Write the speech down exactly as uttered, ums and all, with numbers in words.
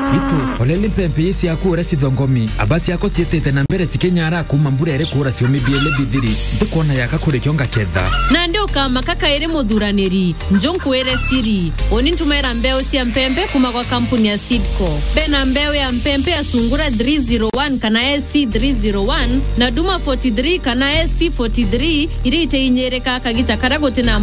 Itu olele pempe yesi yakura sithongomi abasi yako sietete na mbere sikenyara kuma mbura ere kura siomi biele bithiri ndikona yakakure kionga ketha na ndio kama kaka ere mudhuraneri njonku ere siri oni ntumera mbeo sia mpempe kuma kwa kampuni ya Sidco bena mbeo ya mpempe ya sungura three oh one kana S C three oh one na duma forty-three kana S C forty-three iri ite inyere kaka gita karagote na